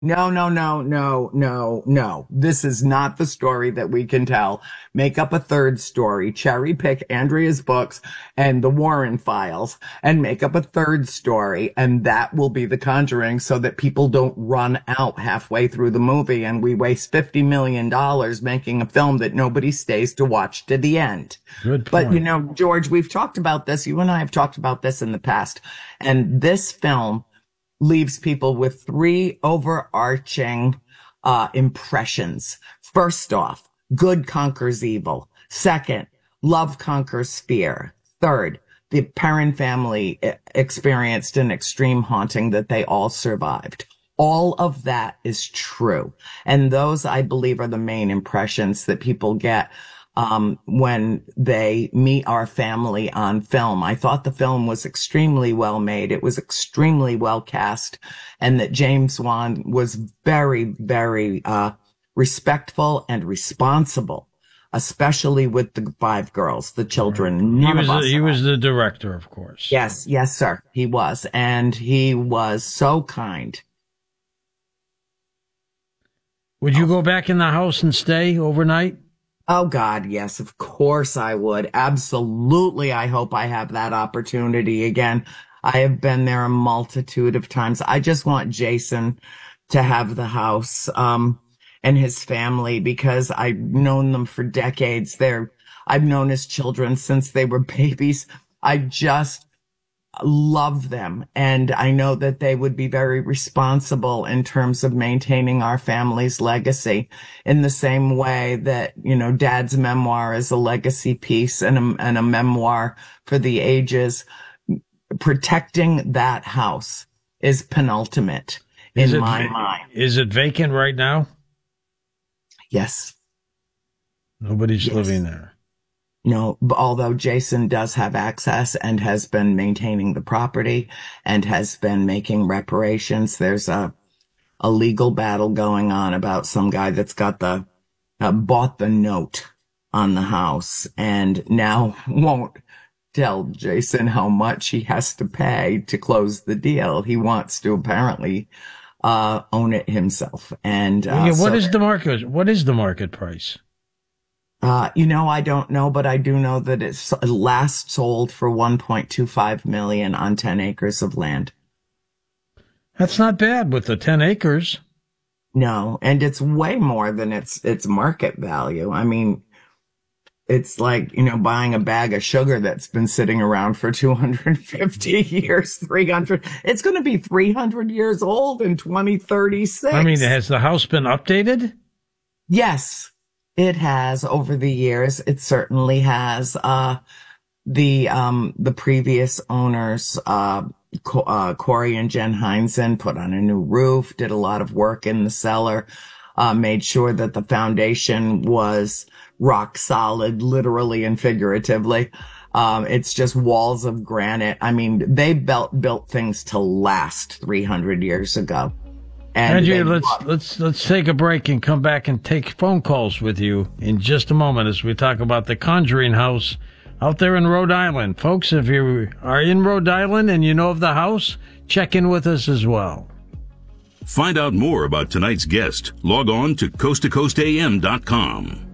No, no, no, no, no, no. This is not the story that we can tell. Make up a third story, cherry pick Andrea's books and the Warren files, and make up a third story, and that will be The Conjuring so that people don't run out halfway through the movie and we waste $50 million making a film that nobody stays to watch to the end. Good But, point. George, we've talked about this. You and I have talked about this in the past, and this film leaves people with three overarching impressions. First off, good conquers evil. Second, love conquers fear. Third, the Perrin family experienced an extreme haunting that they all survived. All of that is true. And those, I believe, are the main impressions that people get when they meet our family on film. I thought the film was extremely well made. It was extremely well cast, and that James Wan was very, very respectful and responsible, especially with the five girls, the children. He was the director, of course. Yes, yes, sir. He was, and he was so kind. Would you go back in the house and stay overnight? Oh, God, yes, of course I would. Absolutely. I hope I have that opportunity again. I have been there a multitude of times. I just want Jason to have the house, and his family, because I've known them for decades. I've known his children since they were babies. I just love them. And I know that they would be very responsible in terms of maintaining our family's legacy in the same way that, Dad's memoir is a legacy piece and a memoir for the ages. Protecting that house is penultimate in my mind. Is it vacant right now? Yes. Nobody's living there. No, although Jason does have access and has been maintaining the property and has been making reparations. There's a legal battle going on about some guy that's got bought the note on the house and now won't tell Jason how much he has to pay to close the deal. He wants to apparently own it himself. And what is the market? What is the market price? I don't know, but I do know that it's last sold for $1.25 million on 10 acres of land. That's not bad with the 10 acres. No, and it's way more than its market value. I mean, it's like, buying a bag of sugar that's been sitting around for 250 years, 300. It's going to be 300 years old in 2036. I mean, has the house been updated? Yes. It has over the years. It certainly has. The previous owners, Corey and Jen Heinzen, put on a new roof, did a lot of work in the cellar, made sure that the foundation was rock solid, literally and figuratively. It's just walls of granite. I mean, they built things to last 300 years ago. Andrea, let's take a break and come back and take phone calls with you in just a moment as we talk about the Conjuring House out there in Rhode Island. Folks, if you are in Rhode Island and you know of the house, check in with us as well. Find out more about tonight's guest. Log on to coasttocoastam.com.